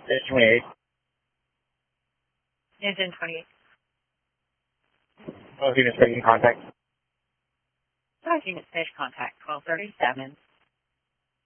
It's 28. Engine 28. Both units making contact. Both units fish contact 1237.